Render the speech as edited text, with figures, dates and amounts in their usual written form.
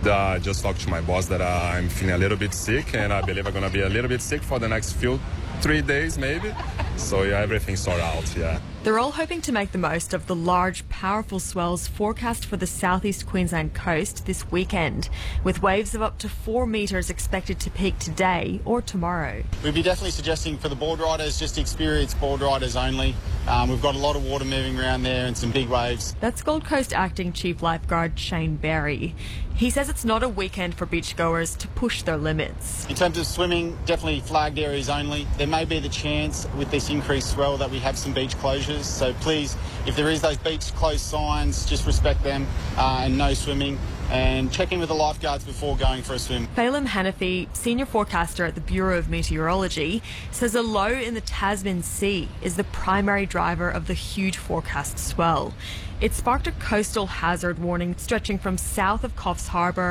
just talked to my boss that I'm feeling a little bit sick, and I believe I'm going to be a little bit sick for the next 3 days maybe. So yeah, everything's sorted out, yeah. They're all hoping to make the most of the large, powerful swells forecast for the southeast Queensland coast this weekend, with waves of up to 4 metres expected to peak today or tomorrow. We'd be definitely suggesting for the board riders, just experienced board riders only. We've got a lot of water moving around there and some big waves. That's Gold Coast Acting Chief Lifeguard Shane Berry. He says it's not a weekend for beachgoers to push their limits. In terms of swimming, definitely flagged areas only. There may be the chance with this increased swell that we have some beach closures. So please, if there is those beach closed signs, just respect them and no swimming. And check in with the lifeguards before going for a swim. Phelim Hanafi, senior forecaster at the Bureau of Meteorology, says a low in the Tasman Sea is the primary driver of the huge forecast swell. It sparked a coastal hazard warning stretching from south of Coffs Harbour